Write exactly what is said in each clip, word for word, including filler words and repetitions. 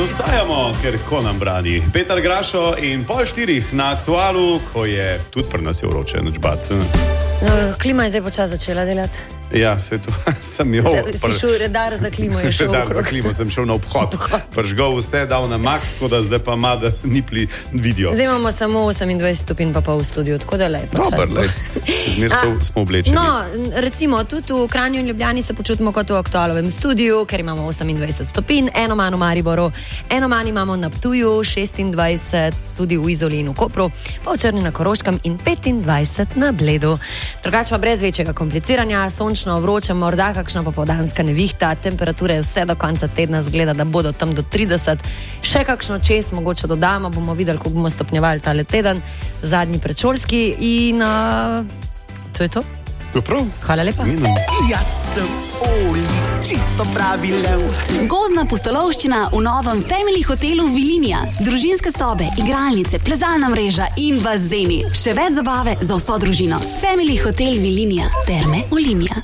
ostajamo, ker ko nam brani Petar Grašo in pol štirih na Aktualu, ko je tudi pri nas je vroče, noč bat. No, klima je zdaj počas začela delati. Ja, se to sem jo. Si šel redar za klimo, je šel redar za klimo, sem šel na obhod. Pržgal vse, dal na max, tako da zdaj pa ima, da se nipli vidijo. Zdaj imamo samo osemindvajset stopinj pa pa v studiu, tako da lepo. Dobar, lej. Zmer smo oblečeni. No, recimo, tudi v Kranju in Ljubljani se počutimo kot v Aktualovem studiu, ker imamo osemindvajset stopinj, eno manj v Mariboru, eno manj imamo na Ptuju, šestindvajset tudi v Izoli in v Kopru, pa v Črni na Koroškem in petindvajset na Bledu. Drugače pa brez večjega kompliciranja, sončno, vroče, morda kakšna popoldanska nevihta, temperature vse do konca tedna zgleda, da bodo tam do trideset. Še kakšno čez mogoče dodamo, bomo videli, kako bomo stopnjevali tale teden, zadnji predšolski in uh, to je to. Prav. Hvala lepa. Jaz sem Oli, čisto pravi lev. Gozdna pustolovščina v novem Family hotelu Vilinija. Družinske sobe, igralnice, plezalna mreža in bazeni. Še več zabave za vso družino. Family hotel Vilinija. Terme Olimia.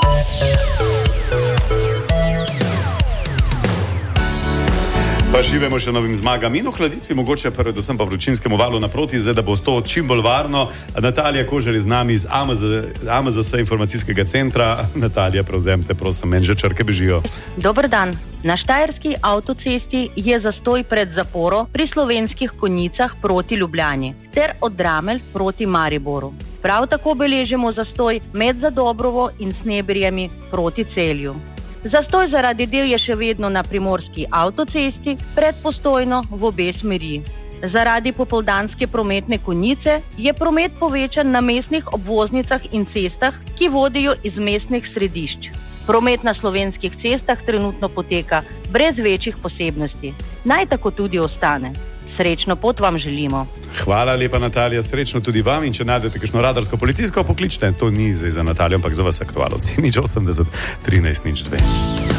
Pa živimo še novim zmagam in ohladitvi, mogoče predvsem pa vročinskemu valu naproti, zdaj da bo to čim bolj varno. Natalija Kožar je z nami iz A M Z S informacijskega centra. Natalija, prevzemite, prosim, meni že črke bežijo. Dober dan. Na Štajerski avtocesti je zastoj pred zaporo pri Slovenskih Konjicah proti Ljubljani ter od Dramelj proti Mariboru. Prav tako beležimo zastoj med Zadobrovo in Sneberjemi proti Celju. Zastoj zaradi del je še vedno na Primorski avtocesti, pred Postojno v obe smeri. Zaradi popoldanske prometne konice je promet povečan na mestnih obvoznicah in cestah, ki vodijo iz mestnih središč. Promet na slovenskih cestah trenutno poteka brez večjih posebnosti. Naj tako tudi ostane. Srečno pot vam želimo. Hvala lepa, Natalija, srečno tudi vam in če najdete kakšno radarsko policijsko, pokličite. To ni zdaj za Natalijo, ampak za vas Aktualovci. nič osemdeset, trinajst, nič dve.